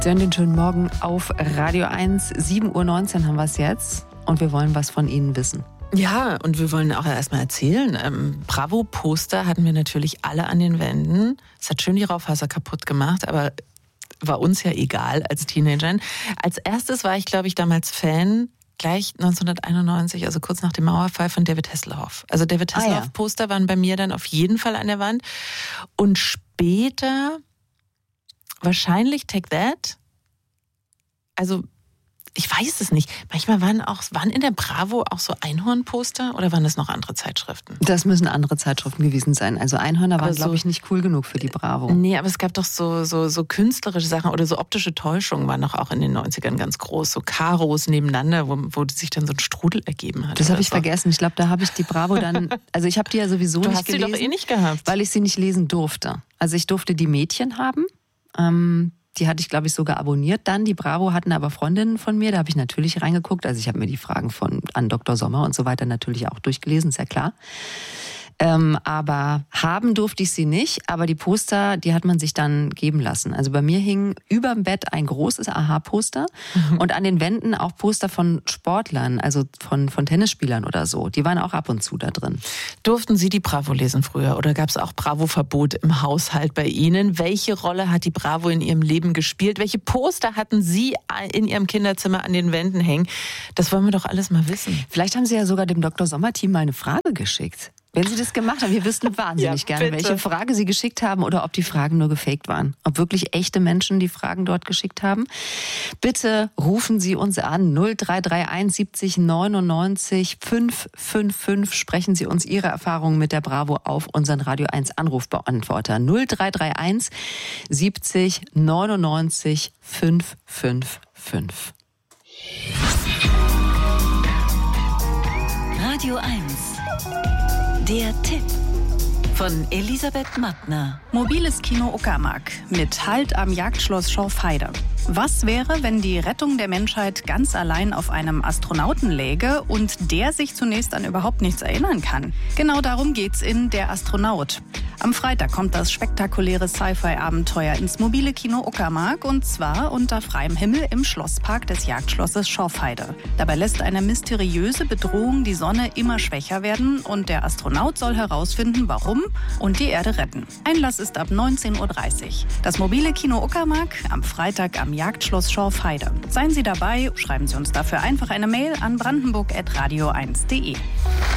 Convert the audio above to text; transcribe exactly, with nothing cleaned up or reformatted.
Den schönen Morgen auf Radio eins. sieben Uhr neunzehn haben wir es jetzt und wir wollen was von Ihnen wissen. Ja, und wir wollen auch erstmal erzählen. Ähm, Bravo-Poster hatten wir natürlich alle an den Wänden. Es hat schön die Raufaser kaputt gemacht, aber war uns ja egal als Teenagern. Als erstes war ich, glaube ich, damals Fan, gleich neunzehnhunderteinundneunzig, also kurz nach dem Mauerfall, von David Hasselhoff. Also David Hasselhoff-Poster waren bei mir dann auf jeden Fall an der Wand. Und später wahrscheinlich Take That. Also ich weiß es nicht. Manchmal waren auch waren in der Bravo auch so Einhorn-Poster oder waren das noch andere Zeitschriften? Das müssen andere Zeitschriften gewesen sein. Also Einhörner waren, so, glaube ich, nicht cool genug für die Bravo. Nee, aber es gab doch so, so, so künstlerische Sachen oder so optische Täuschungen waren doch auch in den neunzigern ganz groß. So Karos nebeneinander, wo, wo sich dann so ein Strudel ergeben hat. Das habe ich so. vergessen. Ich glaube, da habe ich die Bravo dann, also ich habe die ja sowieso du nicht hast gelesen. Sie doch eh nicht gehabt. Weil ich sie nicht lesen durfte. Also ich durfte die Mädchen haben. Ähm, Die hatte ich, glaube ich, sogar abonniert dann. Die Bravo hatten aber Freundinnen von mir, da habe ich natürlich reingeguckt. Also ich habe mir die Fragen von an Doktor Sommer und so weiter natürlich auch durchgelesen, ist ja klar. Ähm, aber haben durfte ich sie nicht, aber die Poster, die hat man sich dann geben lassen. Also bei mir hing überm Bett ein großes Aha-Poster mhm. und an den Wänden auch Poster von Sportlern, also von, von Tennisspielern oder so. Die waren auch ab und zu da drin. Durften Sie die Bravo lesen früher oder gab es auch Bravo-Verbot im Haushalt bei Ihnen? Welche Rolle hat die Bravo in Ihrem Leben gespielt? Welche Poster hatten Sie in Ihrem Kinderzimmer an den Wänden hängen? Das wollen wir doch alles mal wissen. Vielleicht haben Sie ja sogar dem Doktor Sommer-Team mal eine Frage geschickt. Wenn Sie das gemacht haben, wir wüssten wahnsinnig ja, gerne, welche Frage Sie geschickt haben oder ob die Fragen nur gefaked waren. Ob wirklich echte Menschen die Fragen dort geschickt haben. Bitte rufen Sie uns an null drei drei eins siebzig neunundneunzig fünf fünf fünf. Sprechen Sie uns Ihre Erfahrungen mit der Bravo auf unseren Radio eins Anrufbeantworter null drei drei eins siebzig neunundneunzig fünf fünf fünf. Radio eins. Der Tipp von Elisabeth Mattner. Mobiles Kino Uckermark mit Halt am Jagdschloss Schorfheide. Was wäre, wenn die Rettung der Menschheit ganz allein auf einem Astronauten läge und der sich zunächst an überhaupt nichts erinnern kann? Genau darum geht's in Der Astronaut. Am Freitag kommt das spektakuläre Sci-Fi-Abenteuer ins mobile Kino Uckermark und zwar unter freiem Himmel im Schlosspark des Jagdschlosses Schorfheide. Dabei lässt eine mysteriöse Bedrohung die Sonne immer schwächer werden und der Astronaut soll herausfinden, warum und die Erde retten. Einlass ist ab neunzehn Uhr dreißig. Das mobile Kino Uckermark am Freitag am Jagdschloss Schorfheide. Seien Sie dabei, schreiben Sie uns dafür einfach eine Mail an brandenburg at radio eins punkt de.